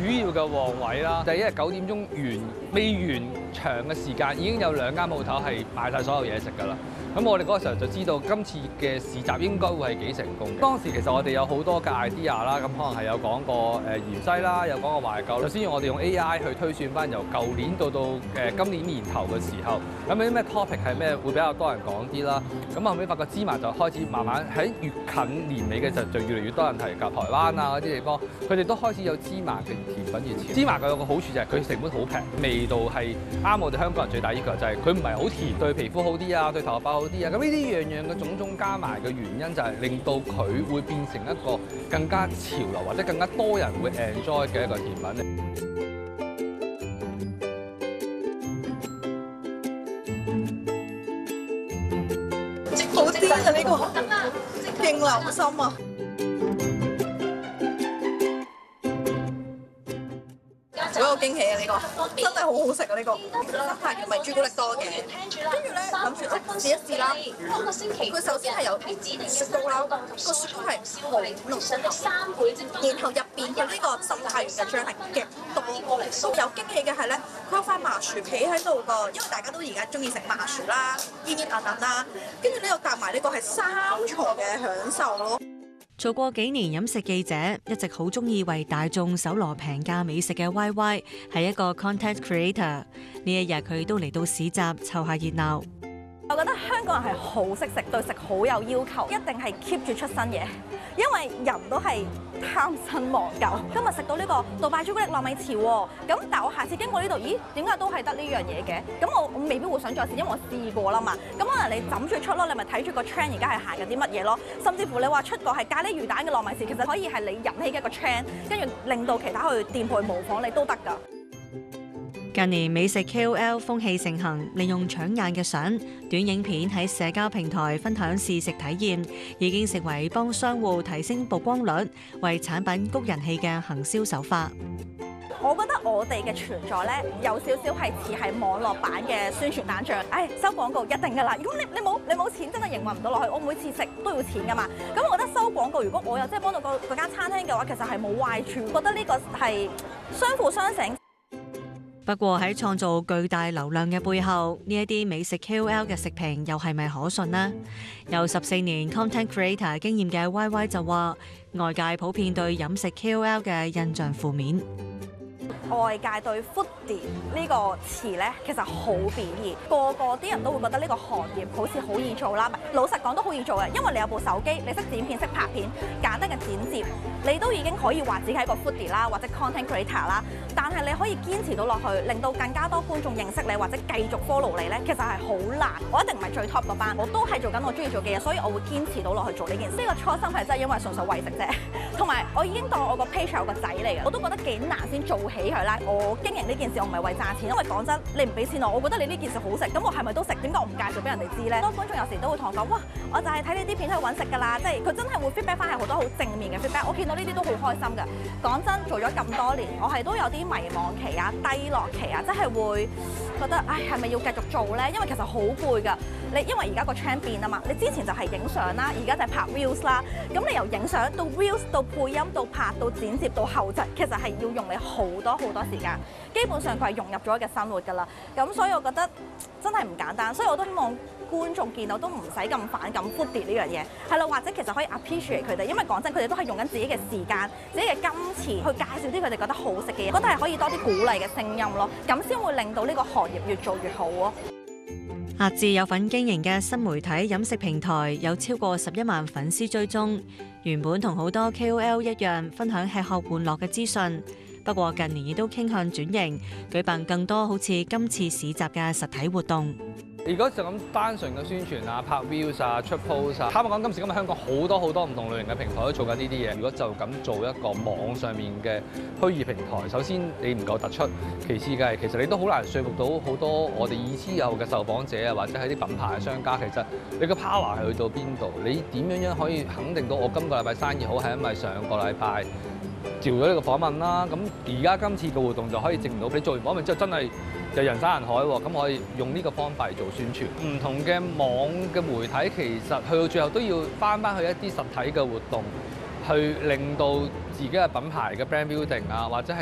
要嘅旺位啦，就係因為9點鐘未完場嘅時間，已經有2間鋪頭係賣晒所有嘢食㗎啦。咁我哋嗰個時候就知道今次嘅市集應該會係幾成功嘅。當時其實我哋有好多嘅 idea 啦，咁可能係有講過芫茜啦，有講過懷舊。首先我哋用 AI 去推算翻由舊年到今年年頭嘅時候，咁有啲咩 topic 係咩會比較多人講啲啦。咁後尾發覺芝麻就開始慢慢喺越近年尾嘅時候就越嚟越多人提及台灣啊嗰啲地方，佢哋都開始有芝麻嘅甜品熱潮。芝麻嘅有個好處就係佢成本好平，味道係啱我哋香港人最大要求，就係佢唔係好甜，對皮膚好啲啊，對頭髮好啲啊。咁呢啲樣樣嘅種種加埋嘅原因就係令到佢會變成一個更加潮流或者更加多人會 enjoy 嘅一個甜品。 好癲啊！呢個勁流心啊！好有驚喜啊！呢個真係好好食啊！呢個生態原味朱古力多嘅，跟住咧諗住試一試啦。佢首先係有雪糕啦，個雪糕係好濃，然後入邊嘅呢個生態原嘅醬係極多。有驚喜嘅係咧，佢有塊麻薯皮喺度㗎，因為大家都而家中意食麻薯啦，煙煙韌韌啦，跟住呢個夾埋呢個係3重嘅享受咯。 做過幾年飲食記者，一直好中意為大眾搜羅平價美食嘅 YY 係一個 content creator。呢一日佢都嚟到市集湊下熱鬧。 我覺得香港人係好識食，對食好有要求，一定係 keep 住出新嘢，因為人都係貪新忘舊。今日食到呢個杜拜朱古力糯米糍喎，咁但係我下次經過呢度，咦，點解都係得呢樣嘢嘅？咁我未必會想再試，因為我試過啦嘛。咁可能你枕住出咯，你咪睇住個 trend 而家係行緊啲乜嘢咯。甚至乎你話出個係咖喱魚蛋嘅糯米糍，其實可以係你引起嘅一個 trend， 跟住令到其他去店鋪去模仿你都得㗎。 近年美食 KOL 風氣盛行，利用搶眼嘅相、短影片喺社交平台分享試食體驗，已經成為幫商戶提升曝光率、為產品谷人氣嘅行銷手法。 我覺得我哋嘅存在咧，有少少係似係網絡版嘅宣傳單張。收廣告一定㗎啦。如果你冇錢，真係營運唔到落去。我每次食都要錢㗎嘛。咁我覺得收廣告，如果我又即係幫到嗰間餐廳嘅話，其實係冇壞處。覺得呢個係相輔相成。 不過喺創造巨大流量嘅背後，呢一啲美食 KOL 嘅食評又係咪可信呢？有14年 content creator 經驗嘅 YY 就話，外界普遍對飲食 KOL 嘅印象負面。 外界對 foodie 呢個詞咧，其實好貶義，個啲人都會覺得呢個行業好似好易做啦。老實講都好易做嘅，因為你有部手機，你識剪片、識拍片，簡單嘅剪接，你都已經可以話自己係一個 foodie 啦，或者 content creator 啦。但係你可以堅持到落去，令到更加多觀眾認識你，或者繼續 follow 你咧，其實係好難。我一定唔係最 top 嗰班，我都係做緊我中意做嘅嘢，所以我會堅持到落去做呢件事。呢個初心係真係因為純粹為食啫，同埋我已經當我個 page 有個仔嚟嘅，我都覺得幾難先做起佢啦。我經營呢件事，我唔係為賺錢，因為講真，你唔俾錢我覺得你呢件事好食，咁我係咪都食？點解我唔介紹俾人哋知咧？多觀眾有時都會同我講，哇，我就係睇你啲片去揾食㗎啦，即係佢真係會 feedback 翻係好多好正面嘅 feedback。我見到呢啲都好開心㗎。講真，做咗咁多年，我係都有啲迷茫期啊、低落期啊，即係會覺得，唉，係咪要繼續做咧？因為其實好攰㗎。因為而家個 trend 變啊嘛，你之前就係影相啦，而家就係拍 reels 啦。咁你由影相到 reels 到配音到拍到剪接到後製，其實係要用你好多時間。基本上佢係融入咗嘅生活㗎啦。咁所以我覺得真係唔簡單。所以我都希望觀眾見到都唔使咁反感 foodie 呢樣嘢，係啦，或者其實可以 appreciate 佢哋，因為講真，佢哋都係用緊自己嘅時間、自己嘅金錢去介紹啲佢哋覺得好食嘅嘢，覺得係可以多啲鼓勵嘅聲音咯，咁先會令到呢個行業越做越好咯。 阿志有份經營嘅新媒體飲食平台有超過11萬粉絲追蹤，原本同好多 KOL 一樣分享吃喝玩樂嘅資訊，不過近年亦都傾向轉型，舉辦更多好似今次市集嘅實體活動。 如果就咁單純嘅宣傳啊、拍 views 啊、出 post 啊，坦白講，今時今日香港好多唔同類型嘅平台都做緊呢啲嘢。如果就咁做一個網上面嘅虛擬平台，首先你唔夠突出，其次嘅係其實你都好難說服到好多我哋已知有嘅受訪者啊，或者係啲品牌嘅商家，其實你個 power 係去到邊度？你點樣可以肯定到我今個禮拜生意好係因為上個禮拜照咗呢個訪問啦？咁而家今次嘅活動就可以證明到你做完訪問之後真係就人山人海喎，咁我哋用呢個方法嚟做宣傳。唔同嘅網嘅媒體其實去到最後都要翻去一啲實體嘅活動，去令到自己嘅品牌嘅 brand building 啊，或者係